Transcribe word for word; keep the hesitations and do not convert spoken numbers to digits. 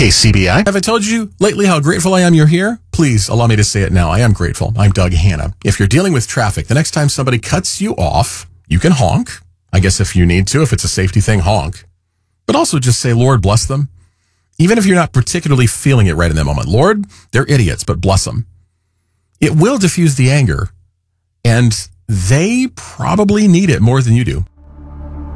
K C B I. Have I told you lately how grateful I am you're here? Please allow me to say it now. I am grateful. I'm Doug Hanna. If you're dealing with traffic, the next time somebody cuts you off, you can honk. I guess if you need to, if it's a safety thing, honk. But also just say, Lord, bless them. Even if you're not particularly feeling it right in that moment. Lord, they're idiots, but bless them. It will diffuse the anger, and they probably need it more than you do.